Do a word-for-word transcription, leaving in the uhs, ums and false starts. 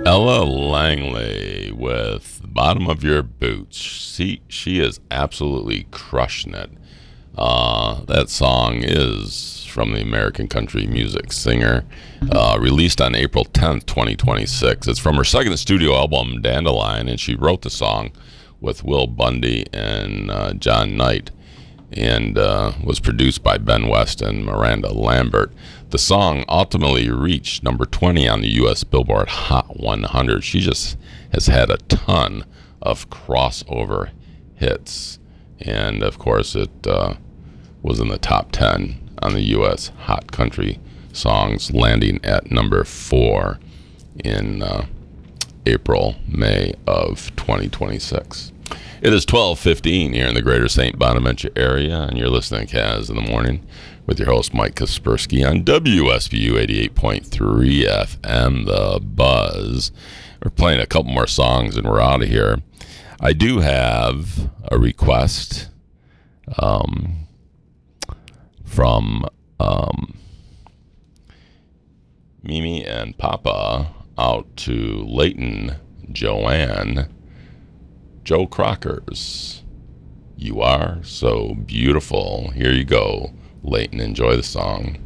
Ella Langley with the Bottom of Your Boots. She, she is absolutely crushing it. Uh, that song is from the American country music singer, uh, released on April tenth, twenty twenty-six. It's from her second studio album, Dandelion, and she wrote the song with Will Bundy and uh, John Knight, and uh, was produced by Ben West and Miranda Lambert. The song ultimately reached number twenty on the U S Billboard Hot one hundred. She just has had a ton of crossover hits, and of course it uh, was in the top ten on the U S Hot Country Songs, landing at number four in uh, April, May of twenty twenty-six. It is twelve fifteen here in the greater Saint Bonaventure area, and you're listening to Kaz in the Morning with your host, Mike Kaspersky, on W S B U eighty-eight point three F M, The Buzz. We're playing a couple more songs, and we're out of here. I do have a request um, from um, Mimi and Papa out to Leighton, Joanne, Joe Crocker's You Are So Beautiful. Here you go, Leighton. Enjoy the song.